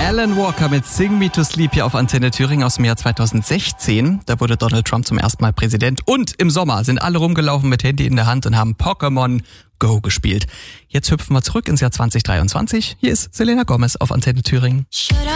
Alan Walker mit Sing Me to Sleep hier auf Antenne Thüringen aus dem Jahr 2016. Da wurde Donald Trump zum ersten Mal Präsident und im Sommer sind alle rumgelaufen mit Handy in der Hand und haben Pokémon Go gespielt. Jetzt hüpfen wir zurück ins Jahr 2023. Hier ist Selena Gomez auf Antenne Thüringen.